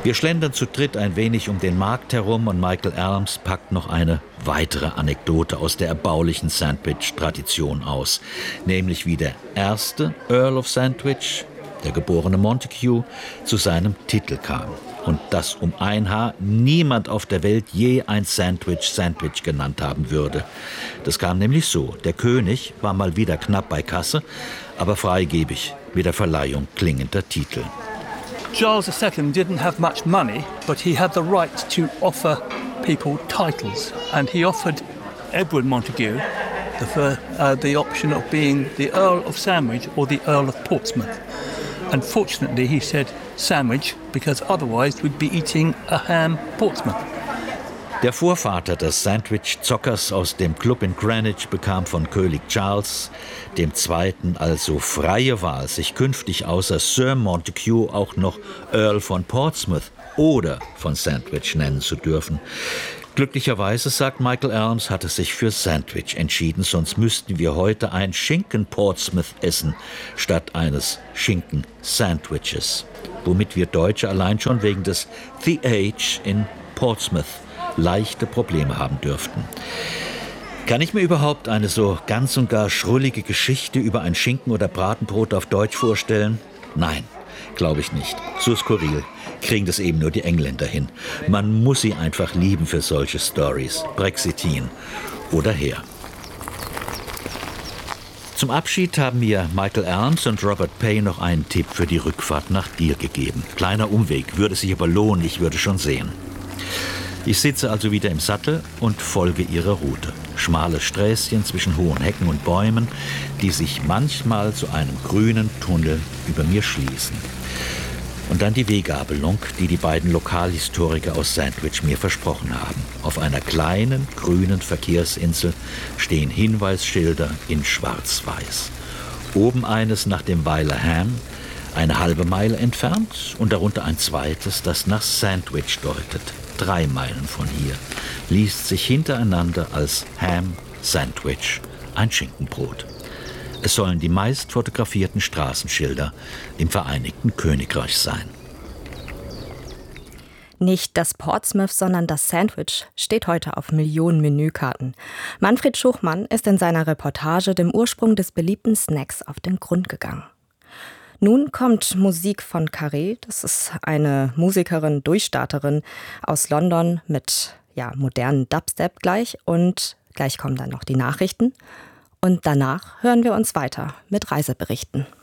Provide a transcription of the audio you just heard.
Wir schlendern zu dritt ein wenig um den Markt herum und Michael Elms packt noch eine weitere Anekdote aus der erbaulichen Sandwich-Tradition aus. Nämlich wie der erste Earl of Sandwich, der geborene Montague, zu seinem Titel kam. Und dass um ein Haar niemand auf der Welt je ein Sandwich genannt haben würde. Das kam nämlich so. Der König war mal wieder knapp bei Kasse, aber freigebig mit der Verleihung klingender Titel. Charles II didn't have much money, but he had the right to offer people titles. And he offered Edward Montagu the option of being the Earl of Sandwich or the Earl of Portsmouth. Unfortunately, he said Sandwich, because otherwise we'd be eating a ham Portsmouth. Der Vorvater des Sandwich-Zockers aus dem Club in Greenwich bekam von König Charles II. Also freie Wahl, sich künftig außer Sir Montague auch noch Earl von Portsmouth oder von Sandwich nennen zu dürfen. Glücklicherweise, sagt Michael Elms, hat es sich für Sandwich entschieden, sonst müssten wir heute ein Schinken-Portsmouth essen, statt eines Schinken-Sandwiches. Womit wir Deutsche allein schon wegen des TH in Portsmouth leichte Probleme haben dürften. Kann ich mir überhaupt eine so ganz und gar schrullige Geschichte über ein Schinken- oder Bratenbrot auf Deutsch vorstellen? Nein, glaube ich nicht. So skurril kriegen das eben nur die Engländer hin. Man muss sie einfach lieben für solche Stories. Brexitin oder her. Zum Abschied haben mir Michael Elms und Robert Pay noch einen Tipp für die Rückfahrt nach Deal gegeben. Kleiner Umweg, würde sich aber lohnen, ich würde schon sehen. Ich sitze also wieder im Sattel und folge ihrer Route. Schmale Sträßchen zwischen hohen Hecken und Bäumen, die sich manchmal zu einem grünen Tunnel über mir schließen. Und dann die Weggabelung, die die beiden Lokalhistoriker aus Sandwich mir versprochen haben. Auf einer kleinen, grünen Verkehrsinsel stehen Hinweisschilder in Schwarz-Weiß. Oben eines nach dem Weiler Ham, eine halbe Meile entfernt und darunter ein zweites, das nach Sandwich deutet. 3 Meilen von hier, liest sich hintereinander als Ham Sandwich, ein Schinkenbrot. Es sollen die meist fotografierten Straßenschilder im Vereinigten Königreich sein. Nicht das Portsmouth, sondern das Sandwich steht heute auf Millionen Menükarten. Manfred Schuchmann ist in seiner Reportage dem Ursprung des beliebten Snacks auf den Grund gegangen. Nun kommt Musik von Carré. Das ist eine Musikerin, Durchstarterin aus London mit modernen Dubstep gleich. Und gleich kommen dann noch die Nachrichten. Und danach hören wir uns weiter mit Reiseberichten.